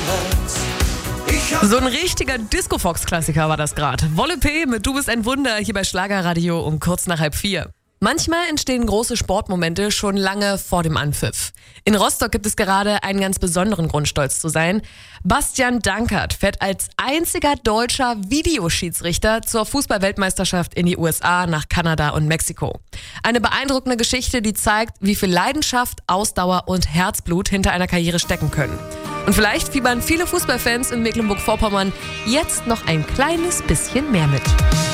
So ein richtiger Disco-Fox-Klassiker war das gerade. Wolle P. mit Du bist ein Wunder hier bei Schlagerradio um kurz nach 3:30. Manchmal entstehen große Sportmomente schon lange vor dem Anpfiff. In Rostock gibt es gerade einen ganz besonderen Grund, stolz zu sein. Bastian Dankert fährt als einziger deutscher Videoschiedsrichter zur Fußball-Weltmeisterschaft in die USA, nach Kanada und Mexiko. Eine beeindruckende Geschichte, die zeigt, wie viel Leidenschaft, Ausdauer und Herzblut hinter einer Karriere stecken können. Und vielleicht fiebern viele Fußballfans in Mecklenburg-Vorpommern jetzt noch ein kleines bisschen mehr mit.